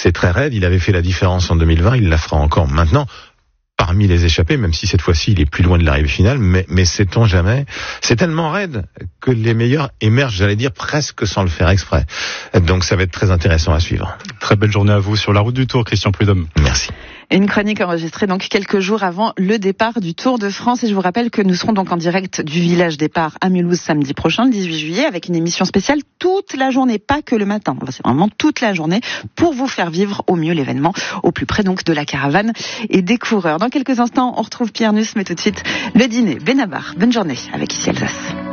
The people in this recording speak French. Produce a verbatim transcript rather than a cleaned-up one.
c'est très raide. Il avait fait la différence en deux mille vingt, il la fera encore maintenant. Parmi les échappés, même si cette fois-ci il est plus loin de l'arrivée finale, mais, mais sait-on jamais, c'est tellement raide que les meilleurs émergent, j'allais dire, presque sans le faire exprès. Donc ça va être très intéressant à suivre. Très belle journée à vous sur la route du Tour, Christian Prudhomme. Merci. Une chronique enregistrée donc quelques jours avant le départ du Tour de France. Et je vous rappelle que nous serons donc en direct du village départ à Mulhouse samedi prochain, le dix-huit juillet, avec une émission spéciale toute la journée, pas que le matin. C'est vraiment toute la journée pour vous faire vivre au mieux l'événement, au plus près donc de la caravane et des coureurs. Dans quelques instants, on retrouve Pierre Nuss, mais tout de suite, le dîner Benabar. Bonne journée avec Ici Alsace.